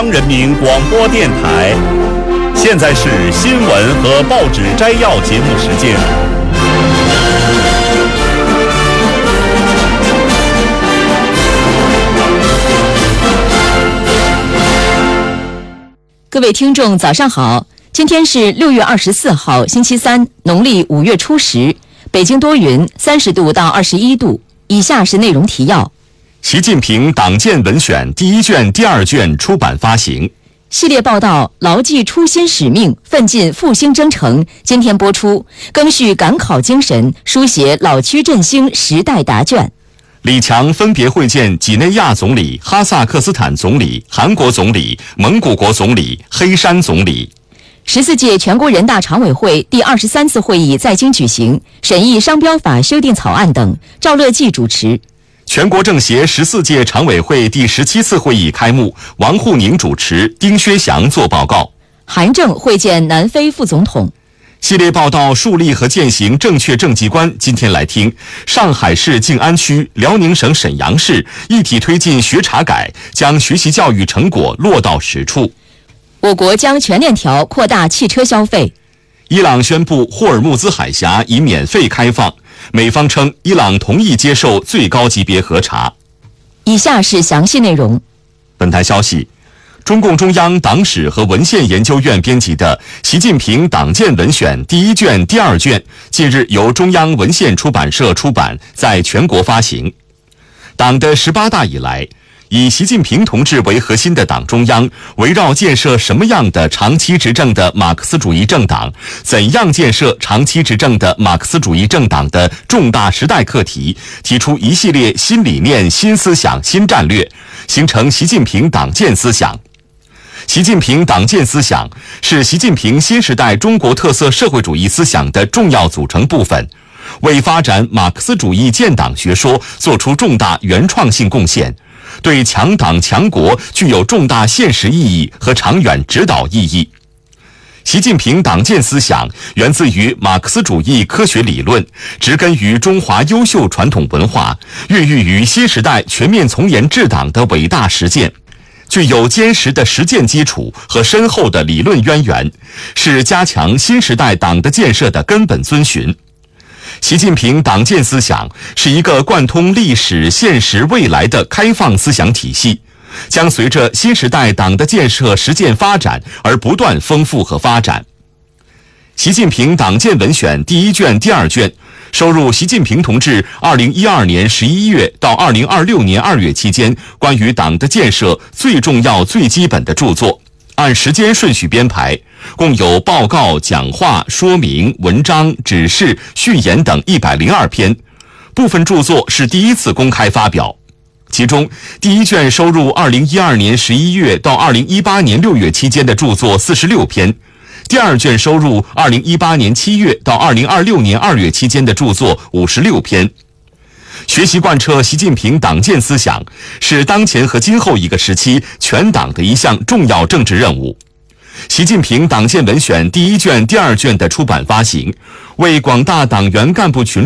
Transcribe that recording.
人民广播电台，现在是新闻和报纸摘要节目时间。 各位听众，早上好！今天是6月24号，星期三，农历5月初10，北京多云，30度到21度。以下是内容提要。 习近平党建文选第1卷、第2卷出版发行。 系列报道牢记初心使命，奋进复兴征程，今天播出。赓续赶考精神，书写老区振兴时代答卷。 李强分别会见几内亚总理、哈萨克斯坦总理、韩国总理、蒙古国总理、黑山总理。 14届全国人大常委会第23次会议在京举行，审议商标法修订草案等，赵乐际主持。 全国政协14届常委会第17次会议开幕，王沪宁主持，丁薛祥作报告。 韩正会见南非副总统。 系列报道树立和践行正确政绩观，今天来听上海市静安区、辽宁省沈阳市一体推进学查改，将学习教育成果落到实处。 我国将全链条扩大汽车消费。 伊朗宣布霍尔木兹海峡已免费开放，美方称伊朗同意接受最高级别核查。 以下是详细内容。 本台消息，中共中央党史和文献研究院编辑的《习近平党建文选》第1卷、第2卷，近日由中央文献出版社出版，在全国发行。党的18大以来，以习近平同志为核心的党中央，围绕建设什么样的长期执政的马克思主义政党，怎样建设长期执政的马克思主义政党的重大时代课题，提出一系列新理念、新思想、新战略，形成习近平党建思想。习近平党建思想是习近平新时代中国特色社会主义思想的重要组成部分，为发展马克思主义建党学说做出重大原创性贡献，对强党强国具有重大现实意义和长远指导意义。习近平党建思想源自于马克思主义科学理论，植根于中华优秀传统文化，孕育于新时代全面从严治党的伟大实践，具有坚实的实践基础和深厚的理论渊源，是加强新时代党的建设的根本遵循。习近平党建思想是一个贯通历史、现实、未来的开放思想体系，将随着新时代党的建设实践发展而不断丰富和发展。习近平党建文选第1卷、第2卷收入习近平同志2012年11月到2026年2月期间关于党的建设最重要、最基本的著作，按时间顺序编排，共有报告、讲话、说明、文章、指示、序言等102篇，部分著作是第一次公开发表。其中，第1卷收入2012年11月到2018年6月期间的著作46篇，第2卷收入2018年7月到2026年2月期间的著作56篇。学习贯彻习近平党建思想，是当前和今后一个时期全党的一项重要政治任务。习近平党建文选第1卷、第2卷的出版发行，为广大党员干部群